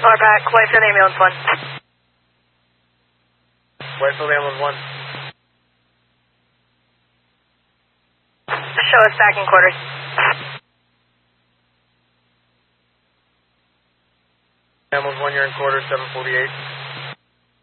Or back, Whitefield Ambulance 1. Whitefield Ambulance 1. Show us back in quarters. Ambulance 1, you're in quarters, 748.